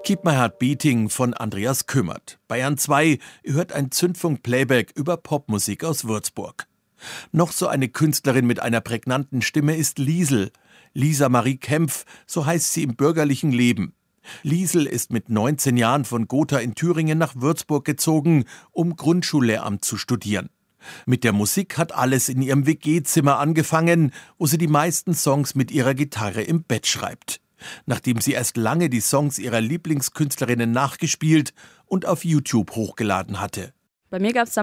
Keep My Heart Beating von Andreas Kümmert. Bayern 2 hört ein Zündfunk-Playback über Popmusik aus Würzburg. Noch so eine Künstlerin mit einer prägnanten Stimme ist Liesl. Lisa Marie Kempf, so heißt sie im bürgerlichen Leben. Liesl ist mit 19 Jahren von Gotha in Thüringen nach Würzburg gezogen, um Grundschullehramt zu studieren. Mit der Musik hat alles in ihrem WG-Zimmer angefangen, wo sie die meisten Songs mit ihrer Gitarre im Bett schreibt. Nachdem sie erst lange die Songs ihrer Lieblingskünstlerinnen nachgespielt und auf YouTube hochgeladen hatte. Bei mir gab es